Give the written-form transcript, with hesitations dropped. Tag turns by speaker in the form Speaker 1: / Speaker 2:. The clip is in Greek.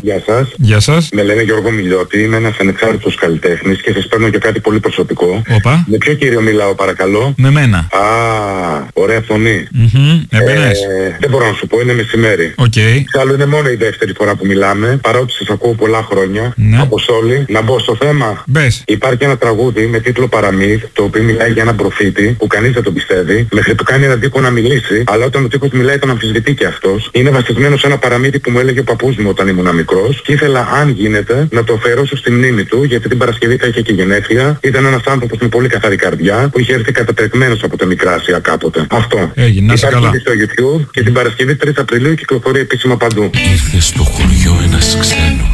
Speaker 1: Γεια σας.
Speaker 2: Γεια σας.
Speaker 1: Με λένε Γιώργο Μιλιώτη, είμαι ένας ανεξάρτητος καλλιτέχνης και σας παίρνω και κάτι πολύ προσωπικό.
Speaker 2: Όπα.
Speaker 1: Με ποιο κύριο μιλάω παρακαλώ?
Speaker 2: Με μένα.
Speaker 1: Α, ωραία φωνή. Δεν μπορώ να σου πω, είναι μεσημέρι.
Speaker 2: Οκ.
Speaker 1: Εξάλλου είναι μόνο η δεύτερη φορά που μιλάμε, παρότι σας ακούω πολλά χρόνια.
Speaker 2: Ναι.
Speaker 1: Από Σόλη, να μπω στο θέμα.
Speaker 2: Μπες.
Speaker 1: Υπάρχει ένα τραγούδι με τίτλο Παραμύθ, το οποίο μιλάει για έναν προφήτη που κανείς δεν τον πιστεύει, μέχρι που κάνει έναν τύπο να μιλήσει, αλλά όταν ο τύπος μιλάει τον αμφισβητεί και αυτός. Είναι βασισμένο σε ένα παραμύθι που μου έλεγε ο παππούς μου όταν ήμουν μικρός και ήθελα, αν γίνεται, να το αφιερώσω στη μνήμη του, γιατί την Παρασκευή θα είχε και γενέθλια. Ήταν ένας άνθρωπος με πολύ καθαρή καρδιά που είχε έρθει κατατρεκμένος από τα Μικρά Άσια κάποτε. Αυτό.
Speaker 2: Έγινε, να είσαι καλά.
Speaker 1: Υπάρχει στο YouTube και την Παρασκευή 3 Απριλίου κυκλοφορεί επίσημα παντού.
Speaker 3: Ήρθε στο χωριό ένας ξένος